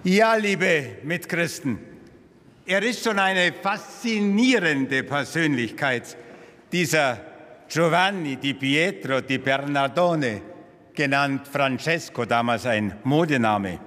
Ja, liebe Mitchristen, er ist schon eine faszinierende Persönlichkeit, dieser Giovanni di Pietro di Bernardone, genannt Francesco, damals ein Modename.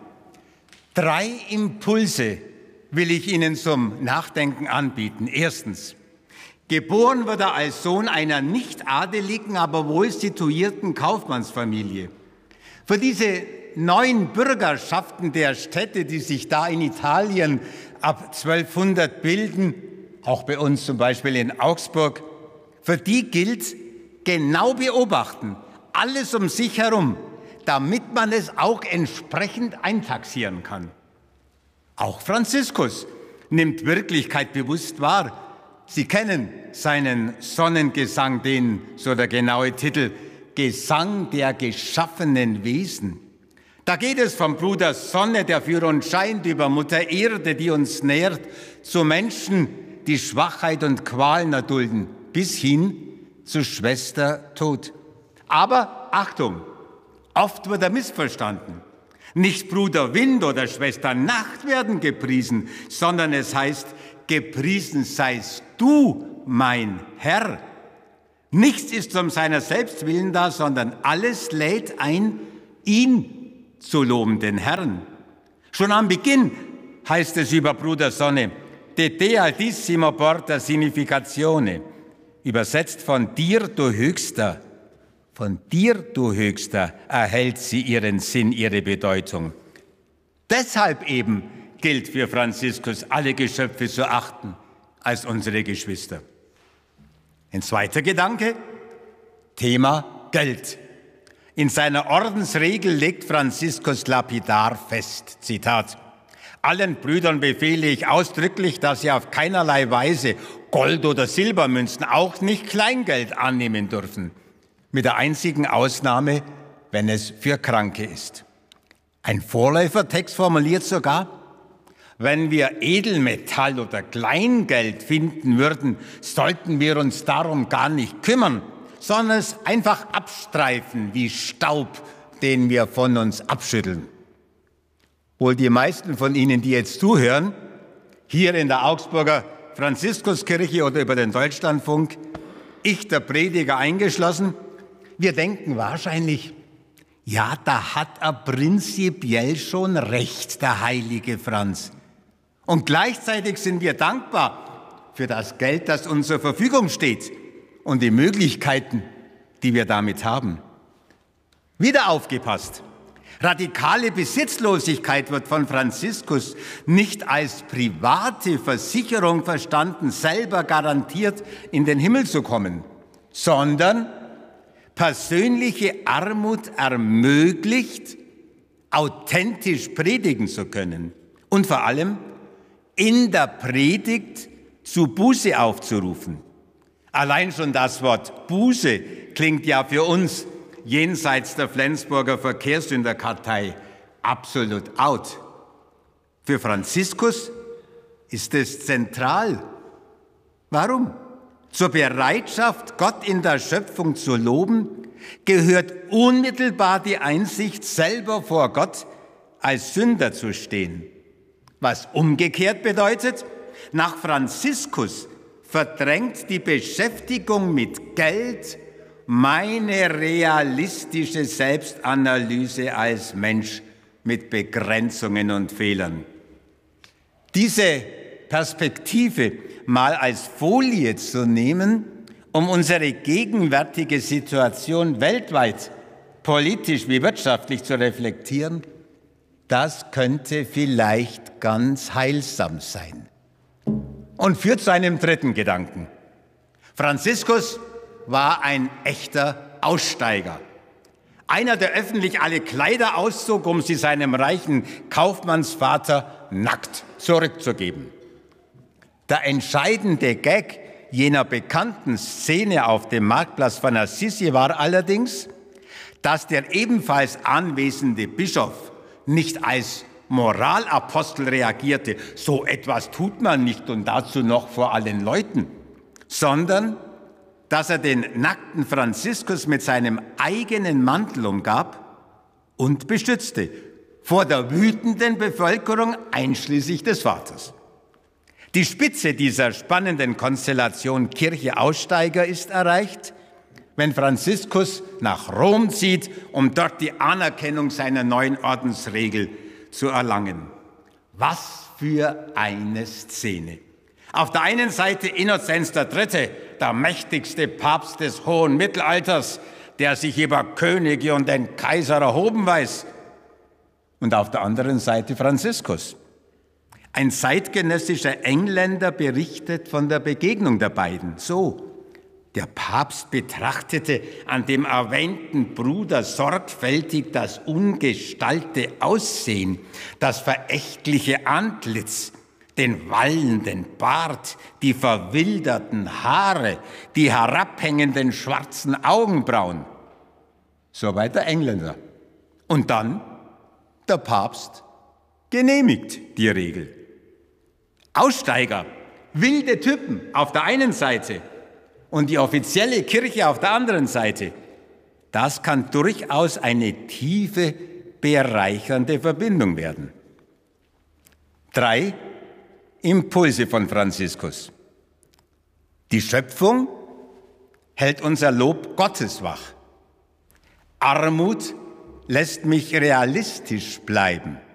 3 Impulse will ich Ihnen zum Nachdenken anbieten. Erstens: Geboren wurde er als Sohn einer nicht adeligen, aber wohl situierten Kaufmannsfamilie. Für diese 9 Bürgerschaften der Städte, die sich da in Italien ab 1200 bilden, auch bei uns zum Beispiel in Augsburg, für die gilt: genau beobachten, alles um sich herum, damit man es auch entsprechend eintaxieren kann. Auch Franziskus nimmt Wirklichkeit bewusst wahr. Sie kennen seinen Sonnengesang, den, so der genaue Titel, Gesang der geschaffenen Wesen. Da geht es vom Bruder Sonne, der für uns scheint, über Mutter Erde, die uns nährt, zu Menschen, die Schwachheit und Qualen erdulden, bis hin zu Schwester Tod. Aber Achtung, oft wird er missverstanden. Nicht Bruder Wind oder Schwester Nacht werden gepriesen, sondern es heißt: Gepriesen seist du, mein Herr. Nichts ist um seiner selbst willen da, sondern alles lädt ein, ihn zu loben, den Herrn. Schon am Beginn heißt es über Bruder Sonne: De te altissimo porta significazione, übersetzt: von dir, du Höchster. Von dir, du Höchster, erhält sie ihren Sinn, ihre Bedeutung. Deshalb eben gilt für Franziskus, alle Geschöpfe zu achten als unsere Geschwister. Ein zweiter Gedanke: Thema Geld. In seiner Ordensregel legt Franziskus lapidar fest, Zitat: Allen Brüdern befehle ich ausdrücklich, dass sie auf keinerlei Weise Gold- oder Silbermünzen, auch nicht Kleingeld annehmen dürfen, mit der einzigen Ausnahme, wenn es für Kranke ist. Ein Vorläufertext formuliert sogar: Wenn wir Edelmetall oder Kleingeld finden würden, sollten wir uns darum gar nicht kümmern, sondern es einfach abstreifen wie Staub, den wir von uns abschütteln. Wohl die meisten von Ihnen, die jetzt zuhören, hier in der Augsburger Franziskuskirche oder über den Deutschlandfunk, ich, der Prediger, eingeschlossen, wir denken wahrscheinlich: Ja, da hat er prinzipiell schon recht, der heilige Franz. Und gleichzeitig sind wir dankbar für das Geld, das uns zur Verfügung steht und die Möglichkeiten, die wir damit haben. Wieder aufgepasst: Radikale Besitzlosigkeit wird von Franziskus nicht als private Versicherung verstanden, selber garantiert in den Himmel zu kommen, sondern persönliche Armut ermöglicht, authentisch predigen zu können und vor allem in der Predigt zu Buße aufzurufen. Allein schon das Wort Buße klingt ja für uns jenseits der Flensburger Verkehrssünderkartei absolut out. Für Franziskus ist es zentral. Warum? Zur Bereitschaft, Gott in der Schöpfung zu loben, gehört unmittelbar die Einsicht, selber vor Gott als Sünder zu stehen. Was umgekehrt bedeutet: Nach Franziskus verdrängt die Beschäftigung mit Geld meine realistische Selbstanalyse als Mensch mit Begrenzungen und Fehlern. Diese Perspektive mal als Folie zu nehmen, um unsere gegenwärtige Situation weltweit, politisch wie wirtschaftlich zu reflektieren, das könnte vielleicht ganz heilsam sein. Und führt zu einem dritten Gedanken. Franziskus war ein echter Aussteiger. Einer, der öffentlich alle Kleider auszog, um sie seinem reichen Kaufmannsvater nackt zurückzugeben. Der entscheidende Gag jener bekannten Szene auf dem Marktplatz von Assisi war allerdings, dass der ebenfalls anwesende Bischof nicht als Moralapostel reagierte, so etwas tut man nicht und dazu noch vor allen Leuten, sondern dass er den nackten Franziskus mit seinem eigenen Mantel umgab und bestützte. vor der wütenden Bevölkerung einschließlich des Vaters. Die Spitze dieser spannenden Konstellation Kirche-Aussteiger ist erreicht, wenn Franziskus nach Rom zieht, um dort die Anerkennung seiner neuen Ordensregel zu erlangen. Was für eine Szene! Auf der einen Seite Innozenz III., der mächtigste Papst des hohen Mittelalters, der sich über Könige und den Kaiser erhoben weiß. Und auf der anderen Seite Franziskus. Ein zeitgenössischer Engländer berichtet von der Begegnung der beiden so: Der Papst betrachtete an dem erwähnten Bruder sorgfältig das ungestallte Aussehen, das verächtliche Antlitz, den wallenden Bart, die verwilderten Haare, die herabhängenden schwarzen Augenbrauen. Soweit der Engländer. Und dann der Papst genehmigt die Regel. Aussteiger, wilde Typen auf der einen Seite und die offizielle Kirche auf der anderen Seite. Das kann durchaus eine tiefe, bereichernde Verbindung werden. 3 Impulse von Franziskus. Die Schöpfung hält unser Lob Gottes wach. Armut lässt mich realistisch bleiben.